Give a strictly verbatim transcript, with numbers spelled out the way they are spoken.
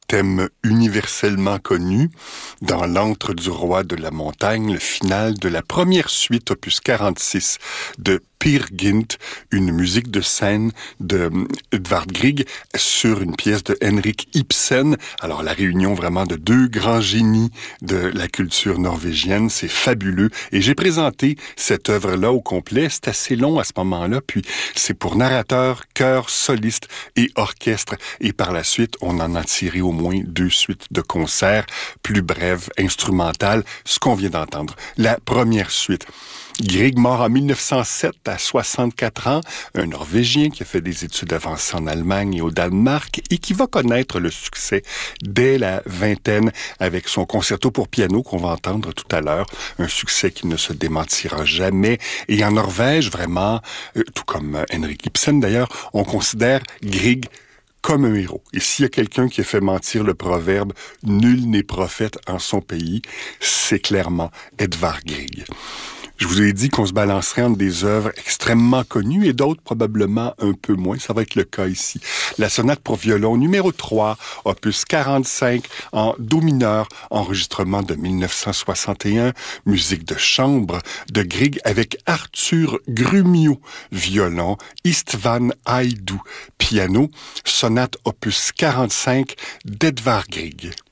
thème universellement connu dans l'antre du roi de la montagne, le final de la première suite, opus quarante-six de Peer Gynt, une musique de scène de Edvard Grieg sur une pièce de Henrik Ibsen. Alors, la réunion vraiment de deux grands génies de la culture norvégienne, c'est fabuleux. Et j'ai présenté cette œuvre-là au complet. C'est assez long à ce moment-là, puis c'est pour narrateur, chœur, soliste et orchestre. Et par la suite, on en a tiré au moins deux suites de concerts, plus brèves, instrumentales, ce qu'on vient d'entendre. La première suite. Grieg, mort en mille neuf cent sept à soixante-quatre ans, un Norvégien qui a fait des études avancées en Allemagne et au Danemark et qui va connaître le succès dès la vingtaine avec son concerto pour piano qu'on va entendre tout à l'heure, un succès qui ne se démentira jamais. Et en Norvège, vraiment, euh, tout comme euh, Henrik Ibsen d'ailleurs, on considère Grieg comme un héros. Et s'il y a quelqu'un qui a fait mentir le proverbe « Nul n'est prophète en son pays », c'est clairement Edvard Grieg. Je vous ai dit qu'on se balancerait entre des œuvres extrêmement connues et d'autres probablement un peu moins. Ça va être le cas ici. La sonate pour violon numéro trois, opus quarante-cinq en do mineur, enregistrement de mille neuf cent soixante et un, musique de chambre de Grieg avec Arthur Grumio, violon, Istvan Haidou, piano, sonate opus quarante-cinq d'Edvard Grieg.